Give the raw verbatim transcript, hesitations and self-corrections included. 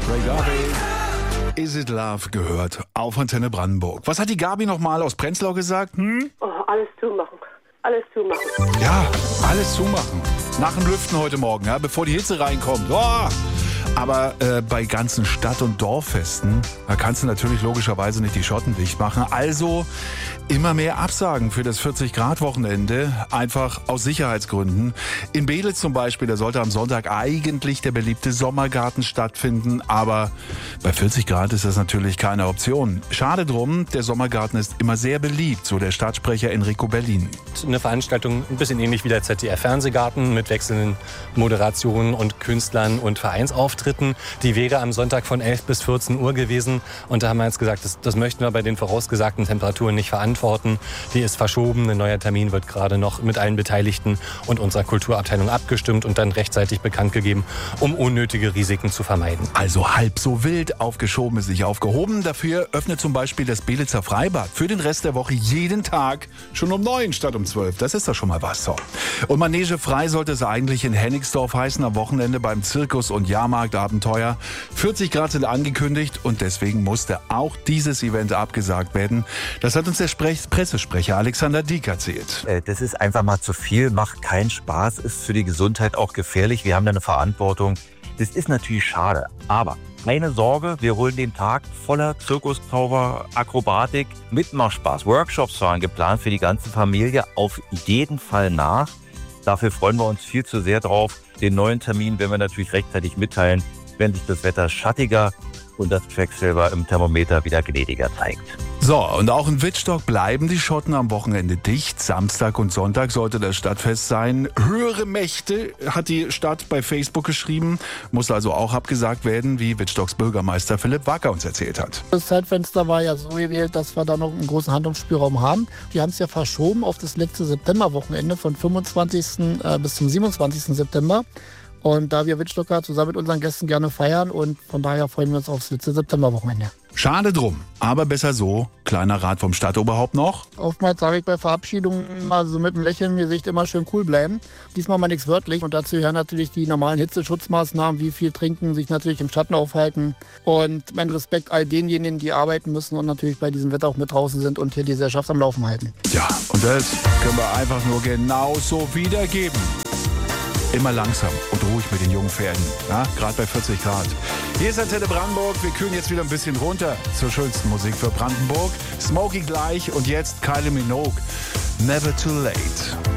Ray Garvey, Is It Love gehört auf Antenne Brandenburg. Was hat die Gabi nochmal aus Prenzlau gesagt? Hm? Oh, alles zumachen. Alles zumachen. Ja, alles zumachen. Nach dem Lüften heute Morgen, ja, bevor die Hitze reinkommt. Oh! Aber äh, bei ganzen Stadt- und Dorffesten, da kannst du natürlich logischerweise nicht die Schotten dicht machen. Also immer mehr Absagen für das vierzig-Grad-Wochenende, einfach aus Sicherheitsgründen. In Beelitz zum Beispiel, da sollte am Sonntag eigentlich der beliebte Sommergarten stattfinden. Aber bei vierzig Grad ist das natürlich keine Option. Schade drum, der Sommergarten ist immer sehr beliebt, so der Stadtsprecher Enrico Berlin. Eine Veranstaltung ein bisschen ähnlich wie der Z D F-Fernsehgarten mit wechselnden Moderationen und Künstlern und Vereinsauftritten. Die wäre am Sonntag von elf bis vierzehn Uhr gewesen. Und da haben wir jetzt gesagt, das, das möchten wir bei den vorausgesagten Temperaturen nicht verantworten. Die ist verschoben. Ein neuer Termin wird gerade noch mit allen Beteiligten und unserer Kulturabteilung abgestimmt und dann rechtzeitig bekannt gegeben, um unnötige Risiken zu vermeiden. Also halb so wild, aufgeschoben ist nicht aufgehoben. Dafür öffnet zum Beispiel das Beelitzer Freibad für den Rest der Woche jeden Tag schon um neun statt um zwölf. Das ist doch schon mal was. So. Und Manege frei sollte es eigentlich in Hennigsdorf heißen, am Wochenende beim Zirkus- und Jahrmarktabenteuer. vierzig Grad sind angekündigt und deswegen musste auch dieses Event abgesagt werden. Das hat uns der Sprech- Pressesprecher Alexander Dieck erzählt. Das ist einfach mal zu viel, macht keinen Spaß, ist für die Gesundheit auch gefährlich. Wir haben da eine Verantwortung. Das ist natürlich schade, aber keine Sorge, wir holen den Tag voller Zirkuszauber, Akrobatik, Mitmachspaß. Workshops waren geplant für die ganze Familie auf jeden Fall nach. Dafür freuen wir uns viel zu sehr drauf. Den neuen Termin werden wir natürlich rechtzeitig mitteilen, wenn sich das Wetter schattiger und das Quecksilber im Thermometer wieder gnädiger zeigt. So, und auch in Wittstock bleiben die Schotten am Wochenende dicht. Samstag und Sonntag sollte das Stadtfest sein. Höhere Mächte, hat die Stadt bei Facebook geschrieben. Muss also auch abgesagt werden, wie Wittstocks Bürgermeister Philipp Wacker uns erzählt hat. Das Zeitfenster war ja so gewählt, dass wir da noch einen großen Handlungsspielraum haben. Die haben es ja verschoben auf das letzte Septemberwochenende von fünfundzwanzigsten bis zum siebenundzwanzigsten September. Und da wir Wittstocker zusammen mit unseren Gästen gerne feiern und von daher freuen wir uns aufs letzte Septemberwochenende. Schade drum, aber besser so. Kleiner Rat vom Stadtoberhaupt noch. Oftmals sage ich bei Verabschiedungen mal so mit einem Lächeln im Gesicht immer schön cool bleiben. Diesmal mal nichts wörtlich. Und dazu gehören natürlich die normalen Hitzeschutzmaßnahmen, wie viel trinken, sich natürlich im Schatten aufhalten. Und mein Respekt all denjenigen, die arbeiten müssen und natürlich bei diesem Wetter auch mit draußen sind und hier die Gesellschaft am Laufen halten. Ja, und das können wir einfach nur genauso wiedergeben. Immer langsam und ruhig mit den jungen Pferden, ja? Gerade bei vierzig Grad. Hier ist Antenne Brandenburg. Wir kühlen jetzt wieder ein bisschen runter zur schönsten Musik für Brandenburg. Smokey gleich und jetzt Kylie Minogue. Never Too Late.